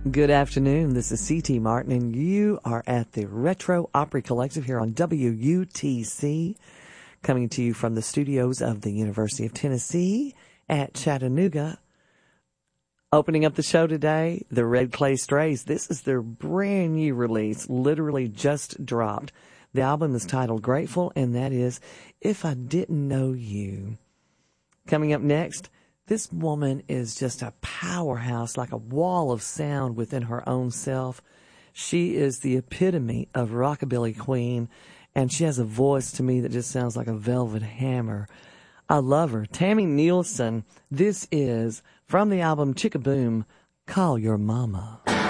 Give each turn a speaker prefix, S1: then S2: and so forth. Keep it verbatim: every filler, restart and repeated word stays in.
S1: Good afternoon. This is C T Martin, and you are at the Retro Opry Collective here on W U T C, coming to you from the studios of the University of Tennessee at Chattanooga. Opening up the show today, the Red Clay Strays. This is their brand new release, literally just dropped. The album is titled Grateful, and that is If I Didn't Know You. Coming up next, this woman is just a powerhouse, like a wall of sound within her own self. She is the epitome of rockabilly queen, and she has a voice to me that just sounds like a velvet hammer. I love her. Tammy Nielsen. This is from the album Chickaboom, Call Your Mama.